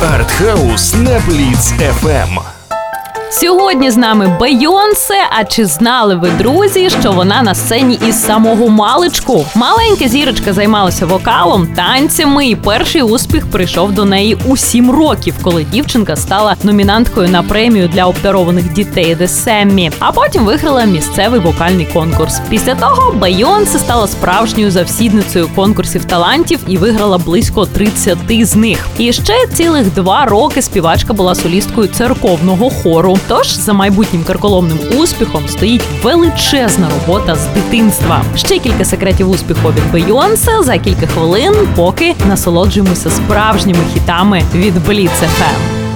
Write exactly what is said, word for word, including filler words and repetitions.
Артхаус на Бліц еф ем. Сьогодні з нами Бейонсе. А чи знали ви, друзі, що вона на сцені із самого маличку? Маленька зірочка займалася вокалом, танцями, і перший успіх прийшов до неї у сім років, коли дівчинка стала номінанткою на премію для обдарованих дітей The Семмі, а потім виграла місцевий вокальний конкурс. Після того Бейонсе стала справжньою завсідницею конкурсів талантів і виграла близько тридцяти з них. І ще цілих два роки співачка була солісткою церковного хору. Тож за майбутнім карколомним успіхом стоїть величезна робота з дитинства. Ще кілька секретів успіху від Бейонсе за кілька хвилин, поки насолоджуємося справжніми хітами від Бліц еф ем.